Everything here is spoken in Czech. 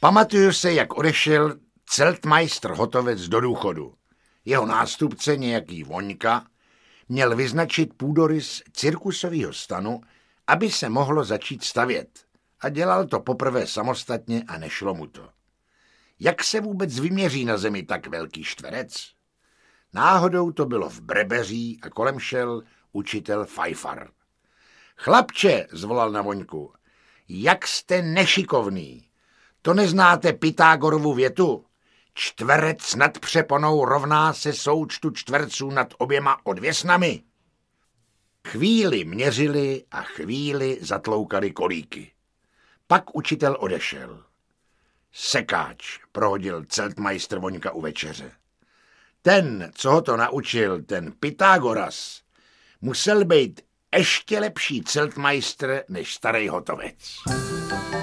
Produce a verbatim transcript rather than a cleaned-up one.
Pamatuju se, jak odešel Celtmajstr Hotovec do důchodu. Jeho nástupce, nějaký Voňka, měl vyznačit půdorys cirkusového stanu, aby se mohlo začít stavět. A dělal to poprvé samostatně a nešlo mu to. Jak se vůbec vyměří na zemi tak velký čtverec? Náhodou to bylo v Brebeří a kolem šel učitel Fajfar. Chlapče, zvolal na Voňku, jak jste nešikovný. To neznáte Pythagorovu větu? Čtverec nad přeponou rovná se součtu čtverců nad oběma odvěsnami. Chvíli měřili a chvíli zatloukali kolíky. Pak učitel odešel. Sekáč, prohodil Celtmajstr Voňka u večeře. Ten, co ho to naučil, ten Pythagoras, musel být ještě lepší Celtmajstr než starý Hotovec.